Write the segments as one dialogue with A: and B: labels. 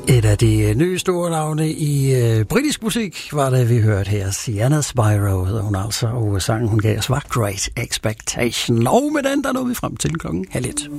A: Et af de nye store navne i britisk musik var det, vi hørte her. Sienna Spyro hedder hun altså, og sangen hun gav os var Great Expectation. Og med den, der nåede vi frem til 12:30.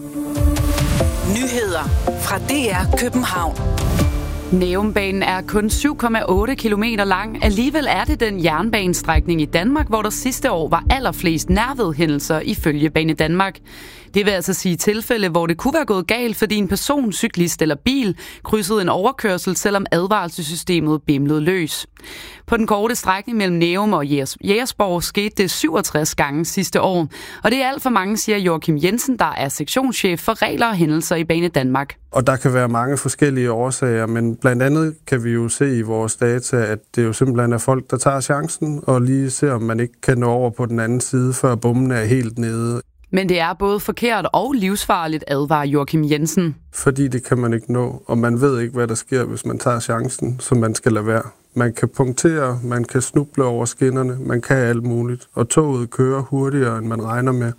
B: Nyheder fra DR København.
C: Nærumbanen er kun 7,8 kilometer lang. Alligevel er det den jernbanestrækning i Danmark, hvor der sidste år var allerflest nærvedhændelser ifølge Banedanmark. Det vil altså sige tilfælde, hvor det kunne være gået galt, fordi en person, cyklist eller bil krydsede en overkørsel, selvom advarselssystemet bimlede løs. På den korte strækning mellem Nærum og Jægersborg skete det 67 gange sidste år. Og det er alt for mange, siger Joachim Jensen, der er sektionschef for regler og hændelser i Banedanmark.
D: Og der kan være mange forskellige årsager, men blandt andet kan vi jo se i vores data, at det jo simpelthen er folk, der tager chancen og lige ser, om man ikke kan nå over på den anden side, før bomben er helt nede.
C: Men det er både forkert og livsfarligt, advarer Joachim Jensen.
D: Fordi det kan man ikke nå, og man ved ikke, hvad der sker, hvis man tager chancen, så man skal lade være. Man kan punktere, man kan snuble over skinnerne, man kan alt muligt, og toget kører hurtigere, end man regner med.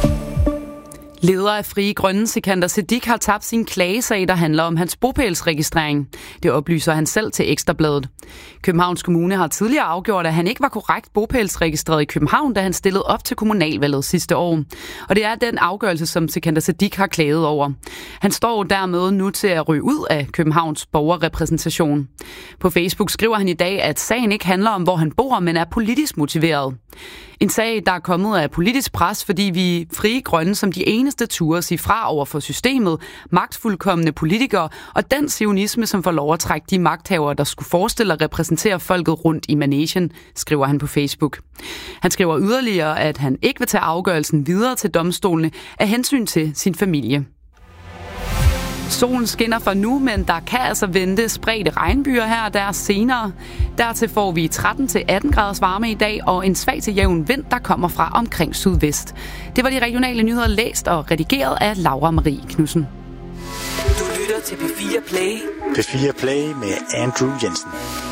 C: Leder af Frie Grønne, Sikander Siddiq, har tabt sin klagesag, der handler om hans bopælsregistrering. Det oplyser han selv til Ekstra Bladet. Københavns Kommune har tidligere afgjort, at han ikke var korrekt bopælsregistreret i København, da han stillede op til kommunalvalget sidste år. Og det er den afgørelse, som Sikander Siddiq har klaget over. Han står dermed nu til at ryge ud af Københavns borgerrepræsentation. På Facebook skriver han i dag, at sagen ikke handler om, hvor han bor, men er politisk motiveret. En sag, der er kommet af politisk pres, fordi vi Frie Grønne som de eneste turde sige fra over for systemet, magtfuldkomne politikere og den zionisme, som får lov at trække de magthavere, der skulle forestille at repræsentere folket rundt i managen, skriver han på Facebook. Han skriver yderligere, at han ikke vil tage afgørelsen videre til domstolene af hensyn til sin familie. Solen skinner for nu, men der kan altså vente spredte regnbyer her og der senere. Dertil får vi 13-18 graders varme i dag og en svag til jævn vind, der kommer fra omkring sydvest. Det var de regionale nyheder læst og redigeret af Laura Marie Knudsen.
B: Du lytter til P4 Play.
E: P4 Play med Andrew Jensen.